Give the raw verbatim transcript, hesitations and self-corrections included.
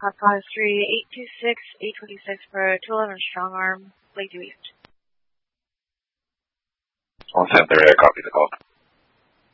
Top call is three eight two six, eight two six for two eleven Strong Arm, Lakeview East. one ten thirty, I copy the call.